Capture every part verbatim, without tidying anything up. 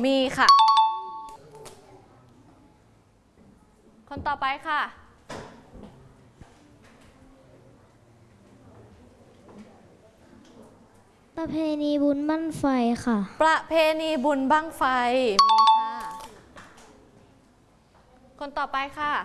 มีค่ะคนต่อไปค่ะประเพณีบุญบั้งไฟค่ะประเพณีบุญบั้งไฟมีค่ะคนต่อไปค่ะ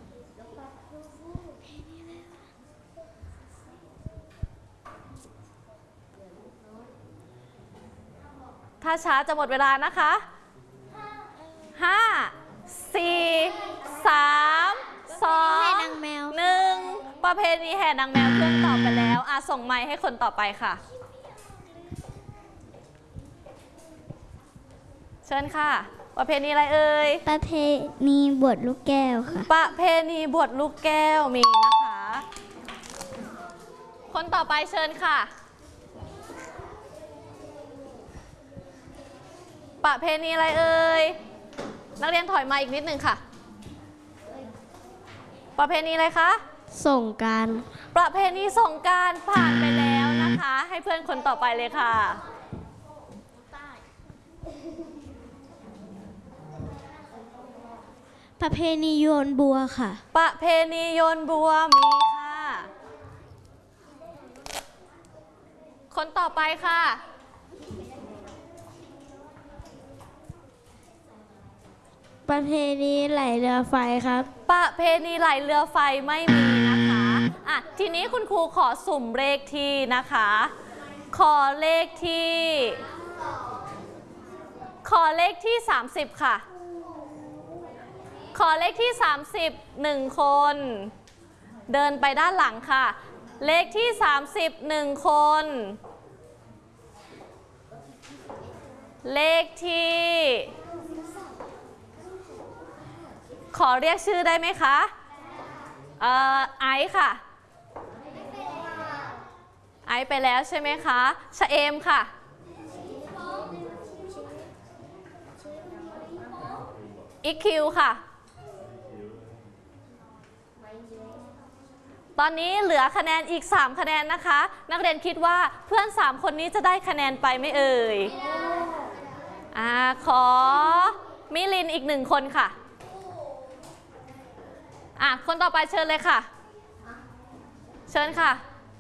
ถ้าช้าจะหมดเวลานะคะห้าสี่สามสองหนึ่งประเพณีแห่นางแมวเพื่อนตอบไปแล้วอ่ะส่งไมค์ให้คนต่อไปค่ะเชิญค่ะประเพณีอะไรเอ่ยประเพณีบวชลูกแก้วค่ะประเพณีบวชลูกแก้วมีนะคะคนต่อไปเชิญค่ะประเพณีอะไรเอ่ยนักเรียนถอยมาอีกนิดนึงค่ะประเพณีอะไรคะสงกรานต์ประเพณีสงกรานต์ผ่านไปแล้วนะคะให้เพื่อนคนต่อไปเลยค่ะประเพณีโยนบัวค่ะประเพณีโยนบัวมีค่ะคนต่อไปค่ะประเพณีไหลเรือไฟครับประเพณีไหลเรือไฟไม่มีนะคะอ่ะทีนี้คุณครูขอสุ่มเลขที่นะคะขอเลขที่ขอเลขที่สามสิบค่ะขอเลขที่สามสิบหนึ่งคนเดินไปด้านหลังค่ะเลขที่สามสิบหนึ่งคนเลขที่ขอเรียกชื่อได้ไหมคะเอ่อไอซ์ค่ะไอซ์ไปแล้วใช่ไหมคะชะเอมค่ะอีคิวค่ะตอนนี้เหลือคะแนนอีกสามคะแนนนะคะนักเรียนคิดว่าเพื่อนสามคนนี้จะได้คะแนนไปไหมเอ่ยอ่าขอมิลินอีกหนึ่งคนค่ะอ่ะคนต่อไปเชิญเลยค่ะเชิญค่ะ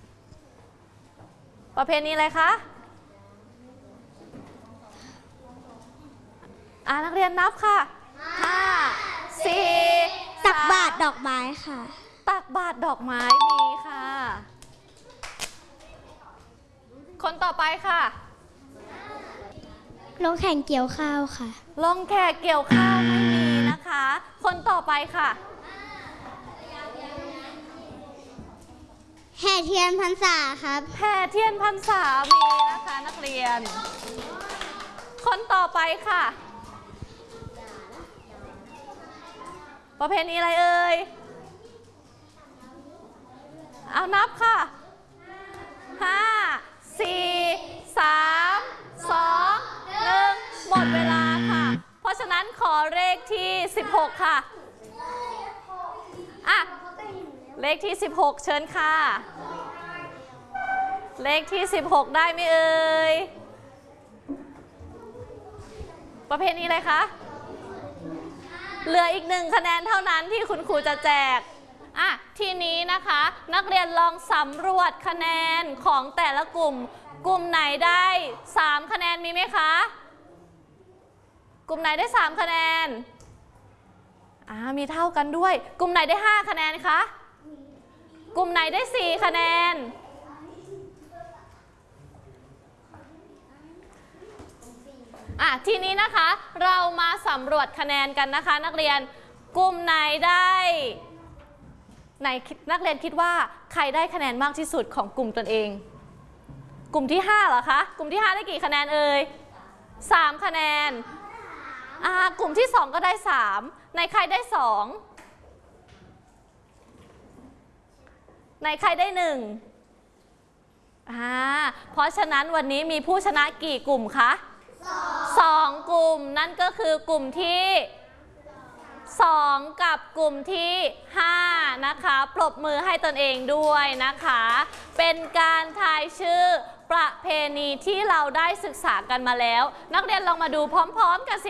ประเพณีอะไรคะอ่ะนักเรียนนับค่ะห้าสี่ตักบาตรดอกไม้ค่ะตักบาตรดอกไม้มีค่ะคนต่อไปค่ะลงแข่งเกี่ยวข้าวค่ะลงแข่งเกี่ยวข้าวไม่มีนะคะคนต่อไปค่ะแห่เทียนพรรษาครับแห่เทียนพรรษามีนะคะนักเรียนคนต่อไปค่ะประเพณีอะไรเอ่ยเอานับค่ะห้าสี่สามสองหนึ่งหมดเวลาค่ะเพราะฉะนั้นขอเลขที่สิบหกค่ะอ่ะเลขที่สิบหกเชิญค่ะเลขที่สิบหกได้ไหมเอ่ยประเพณีอะไรคะเหลืออีกหนึ่งคะแนนเท่านั้นที่คุณครูจะแจกอ่ะทีนี้นะคะนักเรียนลองสำรวจคะแนนของแต่ละกลุ่มกลุ่มไหนได้สามคะแนนมีไหมคะกลุ่มไหนได้สามคะแนนอ่ามีเท่ากันด้วยกลุ่มไหนได้ห้าคะแนนคะกลุ่มไหนได้สี่คะแนนอ่ะทีนี้นะคะเรามาสำรวจคะแนนกันนะคะนักเรียนกลุ่มไหนได้ไหนนักเรียนคิดว่าใครได้คะแนนมากที่สุดของกลุ่มตนเองกลุ่มที่ห้าเหรอคะกลุ่มที่ห้าได้กี่คะแนนเอ่ยสามคะแนนอ่ากลุ่มที่สองก็ได้สามในใครได้สองในใครได้หนึ่งอ่าเพราะฉะนั้นวันนี้มีผู้ชนะกี่กลุ่มคะสองกลุ่มนั่นก็คือกลุ่มที่สองกับกลุ่มที่ห้านะคะปรบมือให้ตนเองด้วยนะคะเป็นการทายชื่อประเพณีที่เราได้ศึกษากันมาแล้วนักเรียนลองมาดูพร้อมๆกันสิ